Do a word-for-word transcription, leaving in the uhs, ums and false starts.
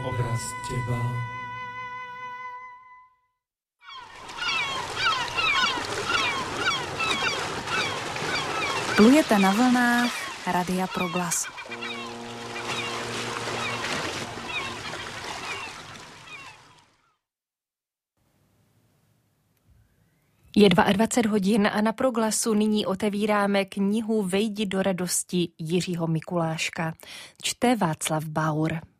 obraz teba. Plujete na vlnách Radia Proglas. Je dvacet dva hodin a na Proglasu nyní otevíráme knihu Vejdi do radosti Jiřího Mikuláška. Čte Václav Baur.